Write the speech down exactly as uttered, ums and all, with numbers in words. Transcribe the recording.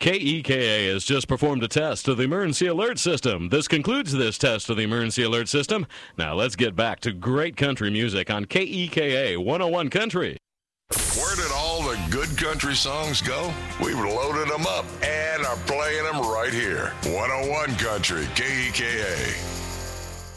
K E K A has just performed a test of the emergency alert system. This concludes this test of the emergency alert system. Now let's get back to great country music on K E K A one oh one Country. Where did all the good country songs go? We've loaded them up and are playing them right here. one oh one Country, K E K A.